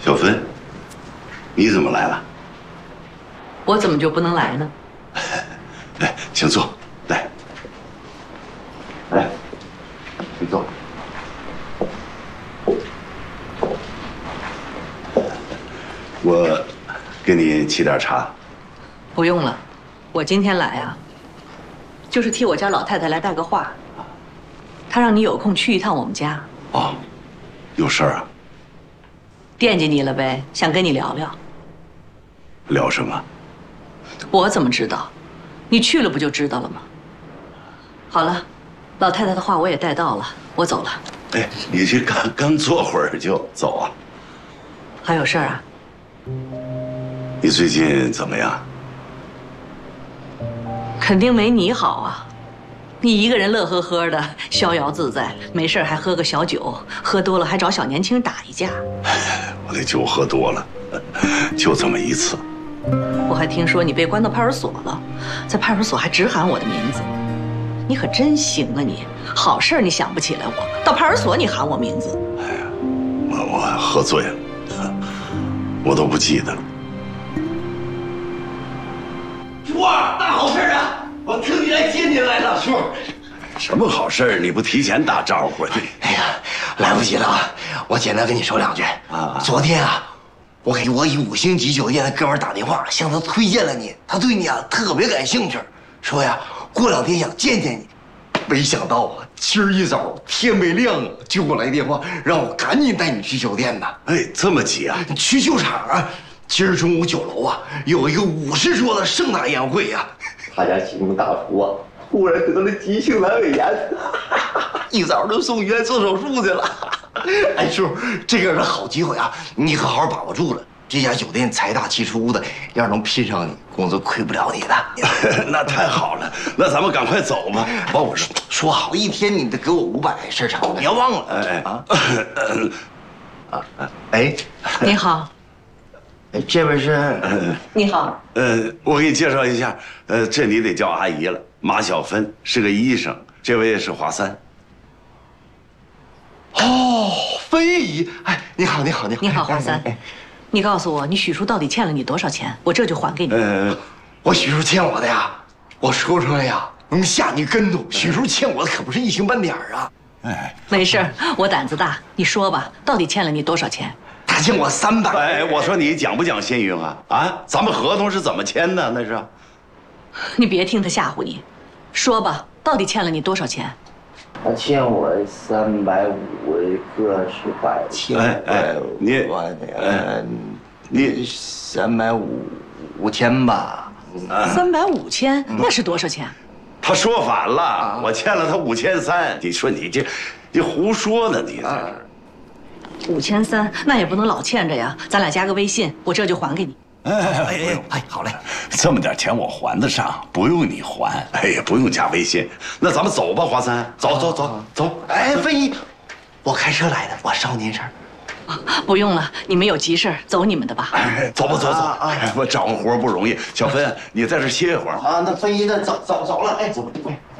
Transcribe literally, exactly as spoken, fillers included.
小芬，你怎么来了？ 我怎么就不能来呢？ 来，请坐。来，来，请坐。我给你沏点茶。 不用了，我今天来啊，就是替我家老太太来带个话。她让你有空去一趟我们家。 哦，有事儿啊？ 惦记你了呗，想跟你聊聊。 聊什么？ 我怎么知道？你去了不就知道了吗？好了，老太太的话我也带到了，我走了。 哎，你这刚刚坐会儿就走啊？ 还有事儿啊？ 你最近怎么样？ 肯定没你好啊！你一个人乐呵呵的，逍遥自在，没事还喝个小酒，喝多了还找小年轻打一架。 我那酒喝多了，就这么一次。 我还听说你被关到派出所了，在派出所还直喊我的名字。你可真行啊你！好事你想不起来我，到派出所你喊我名字。 哎呀，我我喝醉了，我都不记得了。 叔，大好事啊！我特地来接您来了，叔。 什么好事？你不提前打招呼？ 哎呀，来不及了啊！我简单跟你说两句啊。昨天啊，我给我以五星级酒店的哥们打电话，向他推荐了你，他对你啊特别感兴趣，说呀过两天想见见你。没想到啊，今儿一早天没亮啊，就给我来电话，让我赶紧带你去酒店呢。 哎，这么急啊？ 去秀场啊！今儿中午酒楼啊有一个五十桌的盛大宴会呀、啊，他家其中大厨啊突然得了急性阑尾炎，一早就送医院做手术去了。哎，叔，这个是好机会啊，你可好好把握住了。这家酒店财大气粗的，要是能聘上你，公司亏不了你的。 那太好了，那咱们赶快走吧。 帮我说说好，一天你得给我五百事成，你要忘了。哎哎啊啊啊！哎， 你好。 哎，这位是？ 你好。 呃，我给你介绍一下，呃，这你得叫阿姨了，马小芬是个医生，这位是华三。 哦，芬姨，哎，你好，你好，你好， 你好，华三。你告诉我，你许叔到底欠了你多少钱？我这就还给你。 呃，我许叔欠我的呀，我说出来呀，能吓你跟头。许叔欠我的可不是一星半点啊。 哎， 没事，我胆子大，你说吧，到底欠了你多少钱？ 他欠我三百。 哎，我说你讲不讲信用啊？啊，咱们合同是怎么签的？那是。 你别听他吓唬你，说吧，到底欠了你多少钱？ 他欠我三百五个十块， 欠哎，你我呃，你三百五五千吧？ 三百五千，那是多少钱？ 他说反了，我欠了他五千三。你说你这，你胡说呢？你在这。 五千三，那也不能老欠着呀。咱俩加个微信，我这就还给你。 哎哎哎哎，好嘞， 这么点钱我还得上，不用你还。哎呀，不用加微信，那咱们走吧，华三，走走走走。 哎，芬姨，我开车来的，我捎您一声。 不用了，你们有急事走你们的吧。 哎，走吧走走。哎，我找个活不容易，小芬，你在这歇一会儿。 啊，那芬姨，那走走走了，哎，走吧。